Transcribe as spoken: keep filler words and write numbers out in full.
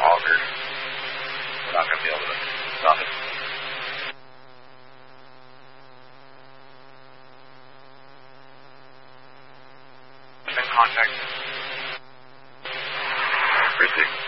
auger. We're not going to be able to stop it. Contact. Three six.